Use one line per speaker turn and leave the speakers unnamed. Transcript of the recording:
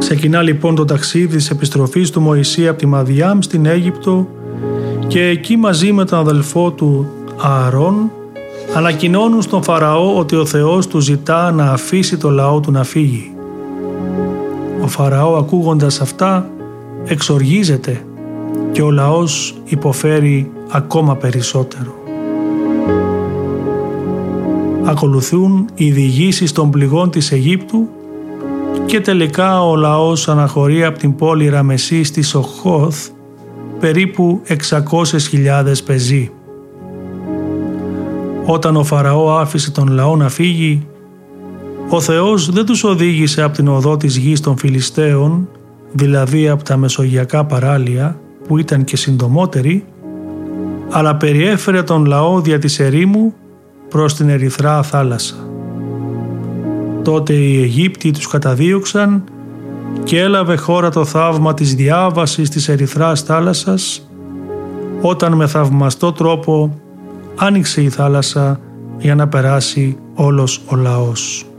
Ξεκινά λοιπόν το ταξίδι της επιστροφής του Μωυσή από τη Μαδιάμ στην Αίγυπτο και εκεί μαζί με τον αδελφό του Ααρών ανακοινώνουν στον Φαραώ ότι ο Θεός του ζητά να αφήσει το λαό του να φύγει. Ο Φαραώ ακούγοντας αυτά εξοργίζεται και ο λαός υποφέρει ακόμα περισσότερο. Ακολουθούν οι διηγήσεις των πληγών της Αιγύπτου και τελικά ο λαός αναχωρεί από την πόλη Ραμεσή στη Σοχόθ περίπου 600.000 πεζοί. Όταν ο Φαραώ άφησε τον λαό να φύγει, ο Θεός δεν τους οδήγησε από την οδό της γης των Φιλιστέων, δηλαδή από τα μεσογειακά παράλια που ήταν και συντομότεροι, αλλά περιέφερε τον λαό δια της ερήμου προς την Ερυθρά θάλασσα. Τότε οι Αιγύπτιοι τους καταδίωξαν και έλαβε χώρα το θαύμα της διάβασης της Ερυθράς θάλασσας, όταν με θαυμαστό τρόπο άνοιξε η θάλασσα για να περάσει όλος ο λαός.